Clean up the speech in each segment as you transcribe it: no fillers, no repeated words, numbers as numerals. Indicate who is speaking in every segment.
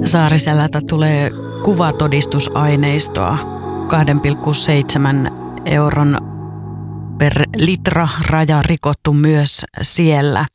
Speaker 1: Saariselältä tulee kuvatodistusaineistoa 2,7 euron per litra, raja rikottu myös siellä.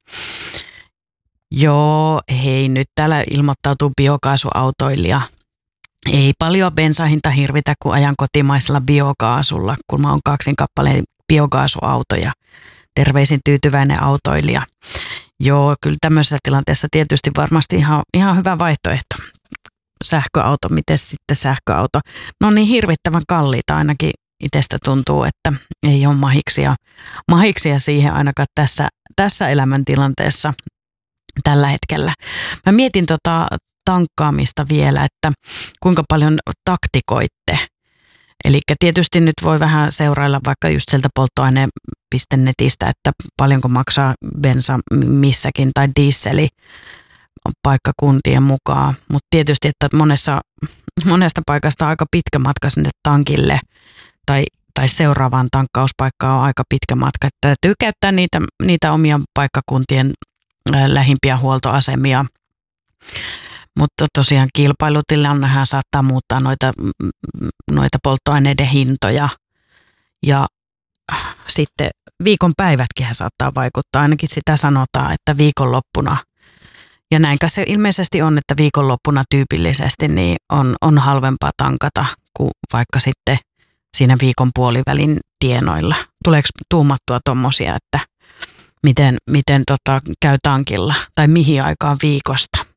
Speaker 1: Joo, hei, nyt täällä ilmoittautuu biokaasuautoilija. Ei paljon bensahinta hirvitä, kun ajan kotimaisella biokaasulla, kun mä oon 2 kappaleen biokaasuautoja. Terveisin tyytyväinen autoilija. Joo, kyllä tämmöisessä tilanteessa tietysti varmasti ihan hyvä vaihtoehto. Sähköauto, miten sitten sähköauto? No niin hirvittävän kalliita ainakin itsestä tuntuu, että ei ole mahiksia siihen ainakaan tässä elämäntilanteessa tällä hetkellä. Mä mietin tankkaamista vielä, että kuinka paljon taktikoitte. Eli tietysti nyt voi vähän seurailla vaikka just sieltä polttoaine.netistä, että paljonko maksaa bensa missäkin tai dieseli paikkakuntien mukaan. Mutta tietysti, että monesta paikasta on aika pitkä matka sinne tankille tai seuraavaan tankkauspaikkaan on aika pitkä matka. Että täytyy käyttää niitä omia paikkakuntien lähimpiä huoltoasemia. Mutta tosiaan kilpailutilannehan saattaa muuttaa noita polttoaineiden hintoja ja sitten viikonpäivätkin saattaa vaikuttaa. Ainakin sitä sanotaan, että viikonloppuna. Ja näinkä se ilmeisesti on, että viikonloppuna tyypillisesti niin on halvempaa tankata kuin vaikka sitten siinä viikon puolivälin tienoilla. Tuleeko tuumattua tommosia, että miten käy tankilla tai mihin aikaan viikosta?